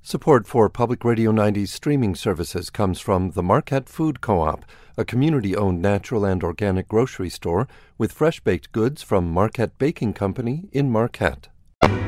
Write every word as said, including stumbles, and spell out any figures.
Support for Public Radio ninety's streaming services comes from the Marquette Food Co-op, a community-owned natural and organic grocery store with fresh baked goods from Marquette Baking Company in Marquette.